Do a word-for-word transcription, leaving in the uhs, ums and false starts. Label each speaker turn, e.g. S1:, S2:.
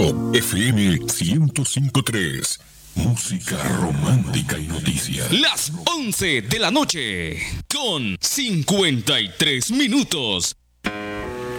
S1: Top F M ciento cinco punto tres. Música romántica y noticias.
S2: Las once de la noche con cincuenta y tres minutos.